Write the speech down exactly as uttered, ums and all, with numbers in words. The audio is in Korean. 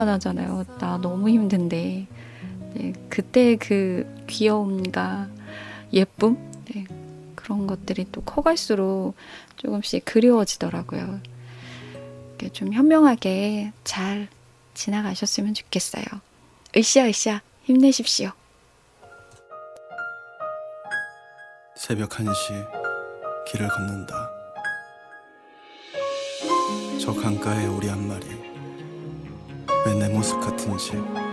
하잖아요. 나 너무 힘든데. 네, 그때 그 귀여움과 예쁨? 네, 그런 것들이 또 커갈수록 조금씩 그리워지더라고요. 좀 현명하게 잘 지나가셨으면 좋겠어요. 으쌰으쌰 힘내십시오. 새벽 한 시 길을 걷는다. 저 강가에 오리 한 마리 왜 내 모습 같은지